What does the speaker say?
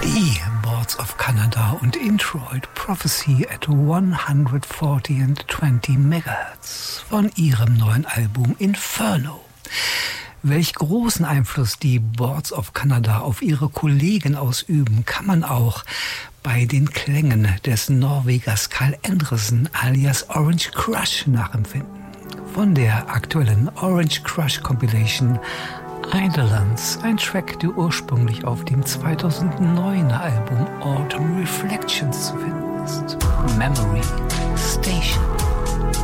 Die Boards of Canada und Introit Prophecy at 140 MHz von ihrem neuen Album Inferno. Welch großen Einfluss die Boards of Canada auf ihre Kollegen ausüben, kann man auch bei den Klängen des Norwegers Carl Endresen alias Orange Crush nachempfinden. Von der aktuellen Orange Crush Compilation Eidolons, ein Track, der ursprünglich auf dem 2009er Album Autumn Reflections zu finden ist. Memory Station.